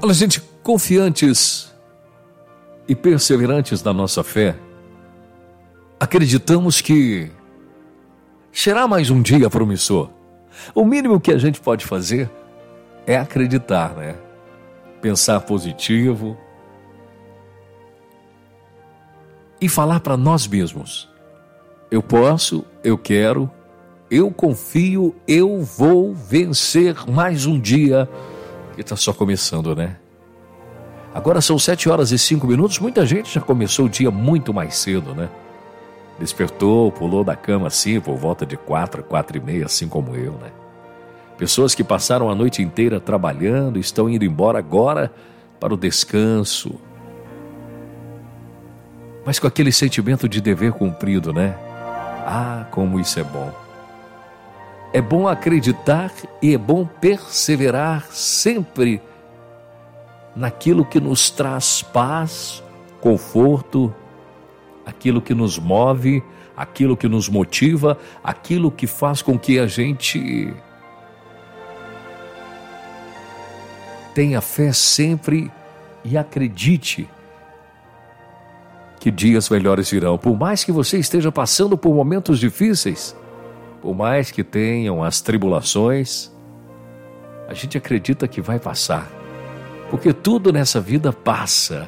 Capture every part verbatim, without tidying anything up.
Olha, gente, confiantes e perseverantes na nossa fé, acreditamos que será mais um dia promissor. O mínimo que a gente pode fazer é acreditar, né? Pensar positivo e falar para nós mesmos: eu posso, eu quero, eu confio, eu vou vencer mais um dia que está só começando, né? Agora são sete horas e cinco minutos, muita gente já começou o dia muito mais cedo, né? Despertou, pulou da cama assim, por volta de quatro, quatro e meia, assim como eu, né? Pessoas que passaram a noite inteira trabalhando, estão indo embora agora para o descanso. Mas com aquele sentimento de dever cumprido, né? Ah, como isso é bom. É bom acreditar e é bom perseverar sempre naquilo que nos traz paz, conforto, aquilo que nos move, aquilo que nos motiva, aquilo que faz com que a gente tenha fé sempre e acredite que dias melhores virão. Por mais que você esteja passando por momentos difíceis, por mais que tenham as tribulações, a gente acredita que vai passar, porque tudo nessa vida passa.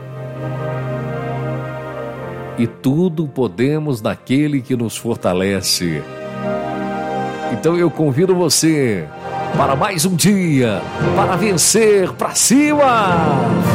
E tudo podemos naquele que nos fortalece. Então eu convido você para mais um dia, para vencer, para cima!